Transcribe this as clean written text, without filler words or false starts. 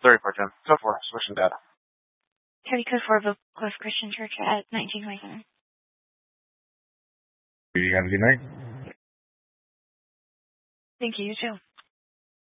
34, Tim. Code 4, switching data. Cody Code 4, Vocal Cliff Christian Church at 1927. You guys, good night. Thank you, you too.